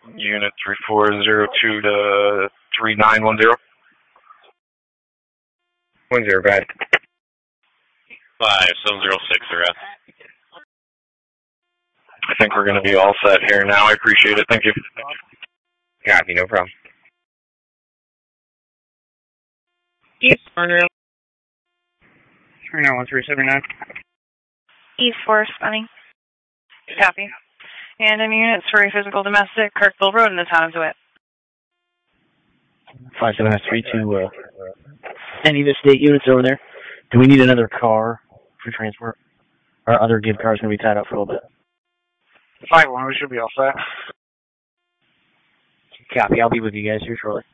Unit 3402 to 3910. 10, bad. 5706, arrest. I think we're going to be all set here now. I appreciate it. Thank you. Copy, no problem. East 1379. East 4 spinning. Copy. And in units for a physical domestic, Kirkville Road in the town of DeWitt. 5703 to any of the state units over there. Do we need another car for transport? Our other give cars going to be tied up for a little bit. 5-1, we should be all set. Copy, I'll be with you guys here shortly.